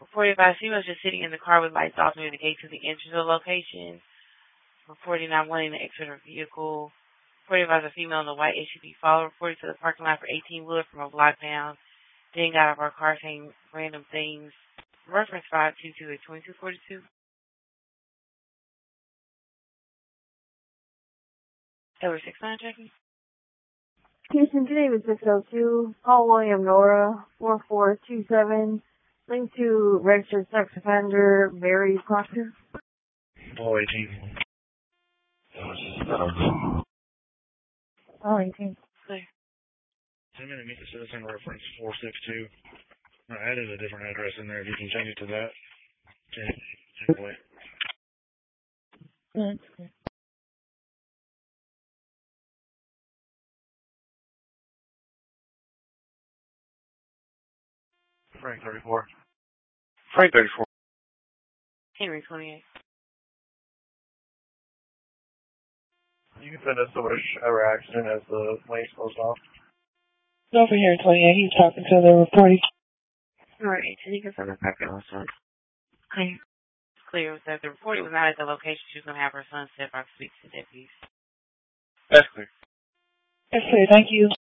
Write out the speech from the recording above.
Reported by a female just sitting in the car with lights off near the gate to the entrance of the location. Reported not wanting to exit her vehicle. Reported by a female in the white SUV followed. Reported to the parking lot for 18-wheeler from a block down. Then got out of our car saying random things. Reference 522-2242. Over 6-9 checking. Houston, today was 602. Paul William Nora, 4427. Linked to registered sex offender, Barry Proctor. Paul 18. Paul 18. Clear. 10 minute meet the citizen reference 462. I added a different address in there. If you can change it to that. Check away. That's good. Frank 34. Frank 34. Henry 28. You can send us the whichever accident as the lane's closed off. Over here, 28. He's talking to the reporting. Alright, 18, you can send the packet also. Clear. Clear was that the reporter was not at the location. She was going to have her son step out to speak to the deputies. That's clear. That's clear. Thank you.